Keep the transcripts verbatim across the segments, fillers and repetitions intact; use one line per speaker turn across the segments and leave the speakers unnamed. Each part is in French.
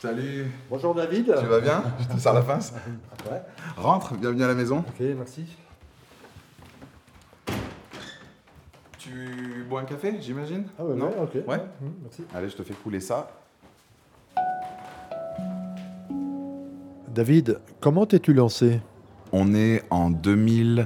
Salut.
Bonjour David.
Tu vas bien? Je te sers la face.
Ouais.
Rentre, bienvenue à la maison.
Ok, merci.
Tu bois un café, j'imagine?
Ah ouais,
non?
ouais, ok.
Ouais.
Mmh, merci.
Allez, je te fais couler ça.
David, comment t'es-tu lancé?
On est en deux mille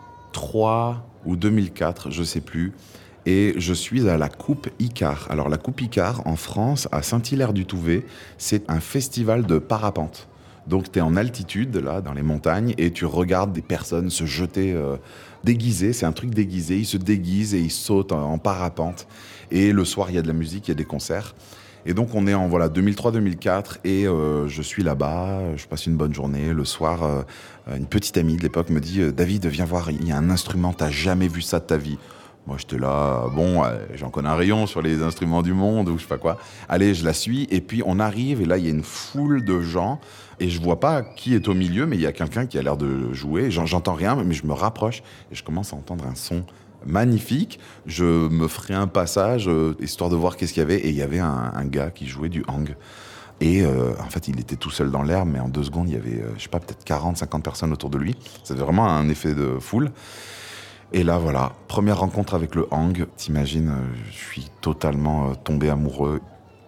trois ou deux mille quatre, je sais plus. Et je suis à la Coupe Icare. Alors la Coupe Icare, en France, à Saint-Hilaire-du-Touvet, c'est un festival de parapente. Donc tu es en altitude, là, dans les montagnes, et tu regardes des personnes se jeter euh, déguisées. C'est un truc déguisé. Ils se déguisent et ils sautent en, en parapente. Et le soir, il y a de la musique, il y a des concerts. Et donc on est en voilà, deux mille trois deux mille quatre et euh, je suis là-bas, je passe une bonne journée. Le soir, euh, une petite amie de l'époque me dit « David, viens voir, il y a un instrument, t'as jamais vu ça de ta vie ». Moi, j'étais là, bon, euh, j'en connais un rayon sur les instruments du monde ou je sais pas quoi. Allez, je la suis et puis on arrive et là, il y a une foule de gens et je vois pas qui est au milieu, mais il y a quelqu'un qui a l'air de jouer. J'en, j'entends rien, mais je me rapproche et je commence à entendre un son magnifique. Je me ferai un passage, euh, histoire de voir qu'est-ce qu'il y avait et il y avait un, un gars qui jouait du hang. Et euh, en fait, il était tout seul dans l'herbe, mais en deux secondes, il y avait, euh, je sais pas, peut-être quarante, cinquante personnes autour de lui. C'était vraiment un effet de foule. Et là, voilà, première rencontre avec le hang. T'imagines, euh, je suis totalement euh, tombé amoureux.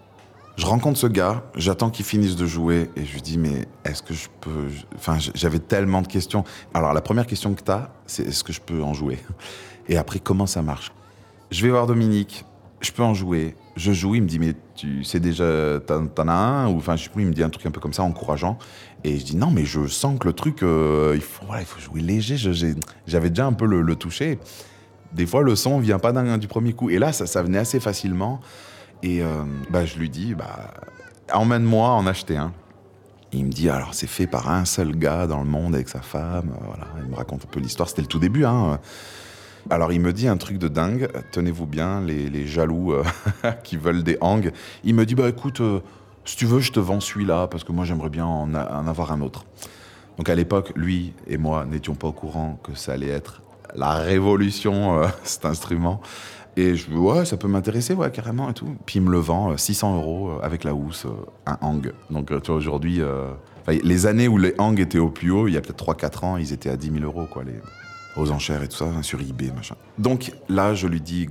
Je rencontre ce gars, j'attends qu'il finisse de jouer et je lui dis, mais est-ce que je peux... Enfin, j'avais tellement de questions. Alors, la première question que t'as, c'est est-ce que je peux en jouer? Et après, comment ça marche? Je vais voir Dominique, je peux en jouer. Je joue, il me dit, mais tu sais déjà, t'en, t'en as un? Ou enfin, je sais plus, il me dit un truc un peu comme ça, encourageant. Et je dis, non, mais je sens que le truc, euh, il, faut, voilà, il faut jouer léger. Je, j'ai, j'avais déjà un peu le, le toucher. Des fois, le son vient pas d'un, du premier coup. Et là, ça, ça venait assez facilement. Et euh, bah, je lui dis, bah, emmène-moi en acheter un. Et il me dit, alors c'est fait par un seul gars dans le monde avec sa femme. Voilà, il me raconte un peu l'histoire. C'était le tout début, hein. Alors il me dit un truc de dingue, tenez-vous bien, les, les jaloux euh, qui veulent des hangs. Il me dit, bah écoute, euh, si tu veux, je te vends celui-là, parce que moi j'aimerais bien en, a, en avoir un autre. Donc à l'époque, lui et moi n'étions pas au courant que ça allait être la révolution, euh, cet instrument. Et je dis, ouais, ça peut m'intéresser, ouais, carrément, et tout. Puis il me le vend, euh, six cents euros, euh, avec la housse, euh, un hang. Donc euh, tu vois, aujourd'hui, euh, les années où les hangs étaient au plus haut, il y a peut-être trois quatre ans, ils étaient à dix mille euros, quoi, les... aux enchères et tout ça, hein, sur eBay, machin. Donc là, je lui dis,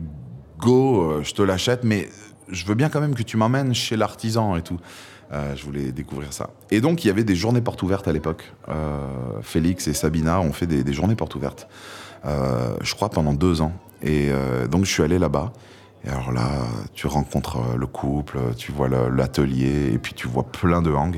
go, euh, je te l'achète, mais je veux bien quand même que tu m'emmènes chez l'artisan et tout. Euh, je voulais découvrir ça. Et donc, il y avait des journées portes ouvertes à l'époque. Euh, Félix et Sabina ont fait des, des journées portes ouvertes, euh, je crois pendant deux ans. Et euh, donc, je suis allé là-bas. Et alors là, tu rencontres le couple, tu vois le, l'atelier, et puis tu vois plein de hangs.